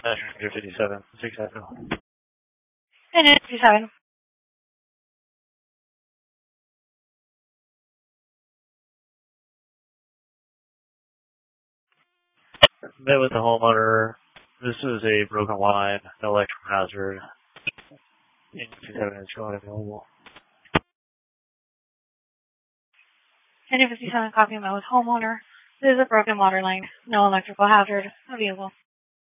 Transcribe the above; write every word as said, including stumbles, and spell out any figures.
fifty-seven, six Echo. And fifty-seven. Met with the homeowner. This is a broken line, no electrical hazard. fifty-seven is going available. And fifty-seven, copy met with homeowner. This is a broken water line, no electrical hazard available.